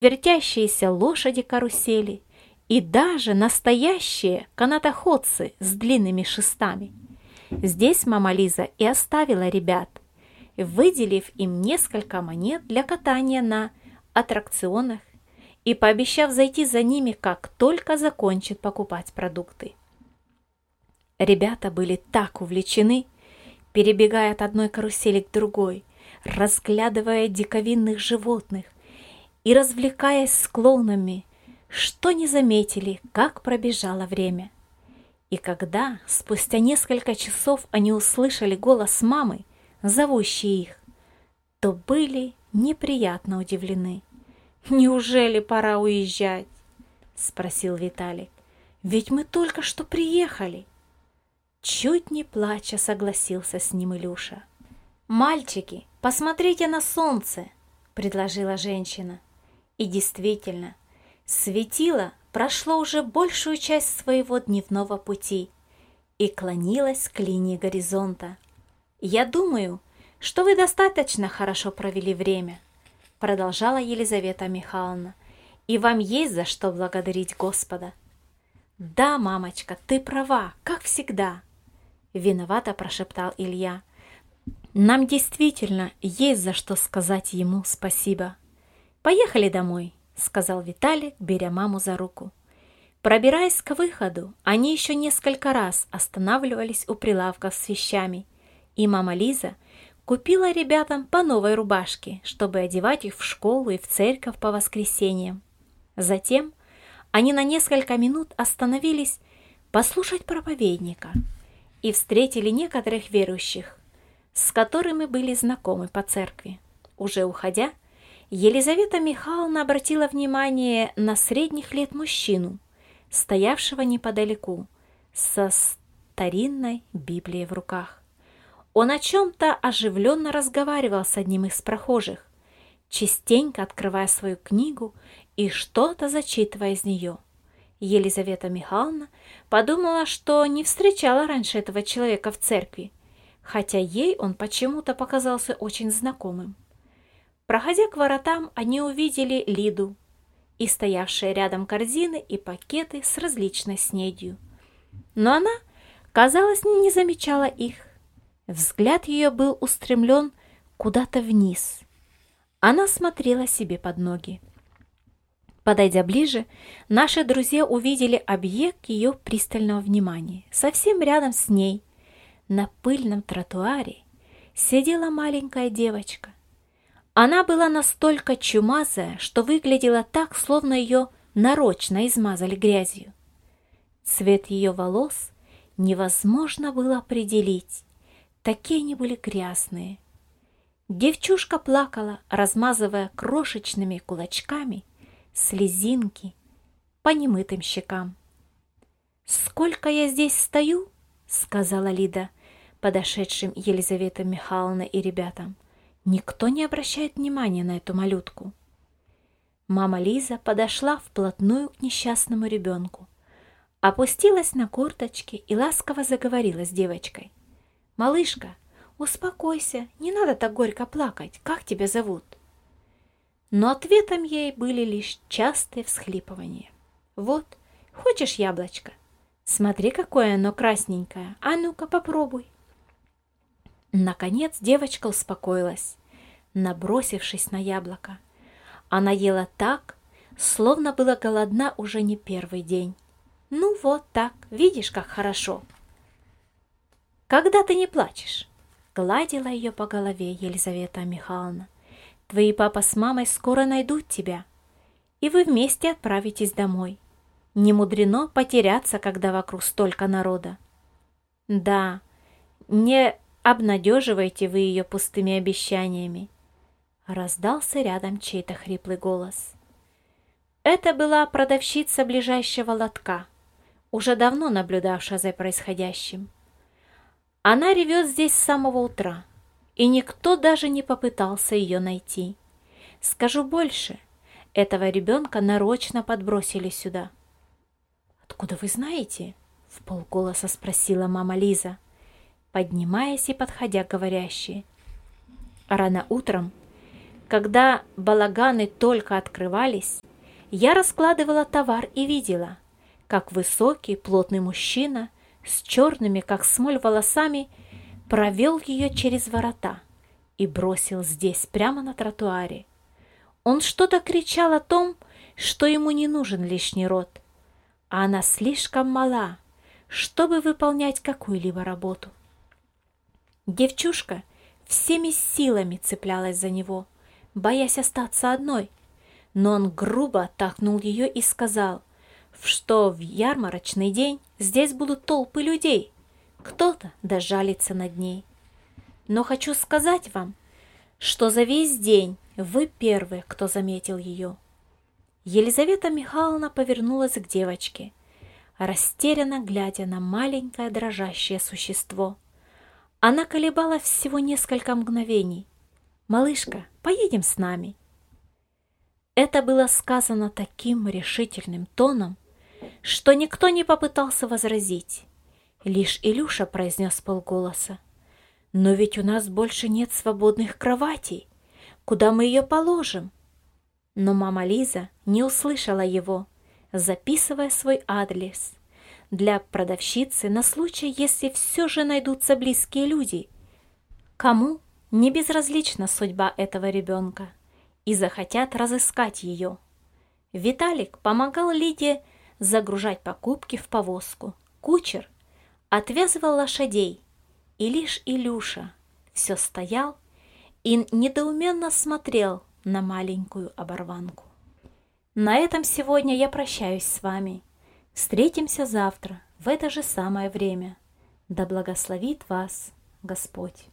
вертящиеся лошади-карусели и даже настоящие канатоходцы с длинными шестами. Здесь мама Лиза и оставила ребят, выделив им несколько монет для катания на аттракционах и пообещав зайти за ними, как только закончит покупать продукты. Ребята были так увлечены, перебегая от одной карусели к другой, разглядывая диковинных животных и развлекаясь с клоунами, что не заметили, как пробежало время. И когда спустя несколько часов они услышали голос мамы, зовущей их, то были неприятно удивлены. «Неужели пора уезжать?» — спросил Виталик. «Ведь мы только что приехали». Чуть не плача согласился с ним Илюша. «Мальчики, посмотрите на солнце!» — предложила женщина. И действительно, светило прошло уже большую часть своего дневного пути и клонилось к линии горизонта. «Я думаю, что вы достаточно хорошо провели время», — продолжала Елизавета Михайловна, «и вам есть за что благодарить Господа». «Да, мамочка, ты права, как всегда», — виновато прошептал Илья. «Нам действительно есть за что сказать ему спасибо». «Поехали домой», — сказал Виталик, беря маму за руку. Пробираясь к выходу, они еще несколько раз останавливались у прилавков с вещами, и мама Лиза купила ребятам по новой рубашке, чтобы одевать их в школу и в церковь по воскресеньям. Затем они на несколько минут остановились послушать проповедника и встретили некоторых верующих, с которыми были знакомы по церкви. Уже уходя, Елизавета Михайловна обратила внимание на средних лет мужчину, стоявшего неподалеку, со старинной Библией в руках. Он о чем-то оживленно разговаривал с одним из прохожих, частенько открывая свою книгу и что-то зачитывая из нее. Елизавета Михайловна подумала, что не встречала раньше этого человека в церкви, хотя ей он почему-то показался очень знакомым. Проходя к воротам, они увидели Лиду и стоявшие рядом корзины и пакеты с различной снедью. Но она, казалось, не замечала их. Взгляд ее был устремлен куда-то вниз. Она смотрела себе под ноги. Подойдя ближе, наши друзья увидели объект ее пристального внимания. Совсем рядом с ней, на пыльном тротуаре, сидела маленькая девочка. Она была настолько чумазая, что выглядела так, словно ее нарочно измазали грязью. Цвет ее волос невозможно было определить, такие они были грязные. Девчушка плакала, размазывая крошечными кулачками слезинки по немытым щекам. «Сколько я здесь стою?» — сказала Лида, подошедшим Елизавете Михайловне и ребятам. «Никто не обращает внимания на эту малютку». Мама Лиза подошла вплотную к несчастному ребенку, опустилась на корточки и ласково заговорила с девочкой. «Малышка, успокойся, не надо так горько плакать. Как тебя зовут?» Но ответом ей были лишь частые всхлипывания. «Вот, хочешь яблочко? Смотри, какое оно красненькое. А ну-ка, попробуй». Наконец девочка успокоилась, набросившись на яблоко. Она ела так, словно была голодна уже не первый день. «Ну вот так, видишь, как хорошо». «Когда ты не плачешь?» — гладила ее по голове Елизавета Михайловна. «Твои папа с мамой скоро найдут тебя, и вы вместе отправитесь домой. Не мудрено потеряться, когда вокруг столько народа». «Да, не обнадеживайте вы ее пустыми обещаниями», — раздался рядом чей-то хриплый голос. Это была продавщица ближайшего лотка, уже давно наблюдавшая за происходящим. Она ревет здесь с самого утра, и никто даже не попытался ее найти. Скажу больше, этого ребенка нарочно подбросили сюда. «Откуда вы знаете?» — вполголоса спросила мама Лиза, поднимаясь и подходя к говорящей. Рано утром, Когда балаганы только открывались, я раскладывала товар и видела, как высокий, плотный мужчина с черными, как смоль, волосами провел ее через ворота и бросил здесь, прямо на тротуаре. Он что-то кричал о том, что ему не нужен лишний род, а она слишком мала, чтобы выполнять какую-либо работу. Девчушка всеми силами цеплялась за него, боясь остаться одной, но он грубо оттолкнул ее и сказал, что в ярмарочный день здесь будут толпы людей, кто-то дожалится над ней. Но хочу сказать вам, что за весь день вы первые, кто заметил ее. Елизавета Михайловна повернулась к девочке, растерянно глядя на маленькое дрожащее существо. Она колебалась всего несколько мгновений. «Малышка, поедем с нами». Это было сказано таким решительным тоном, что никто не попытался возразить. Лишь Илюша произнес вполголоса: «Но ведь у нас больше нет свободных кроватей. Куда мы ее положим?» Но мама Лиза не услышала его, записывая свой адрес для продавщицы на случай, если все же найдутся близкие люди, кому не безразлична судьба этого ребенка и захотят разыскать ее. Виталик помогал Лиде загружать покупки в повозку. Кучер отвязывал лошадей, и лишь Илюша все стоял и недоуменно смотрел на маленькую оборванку. На этом сегодня я прощаюсь с вами. Встретимся завтра в это же самое время. Да благословит вас Господь!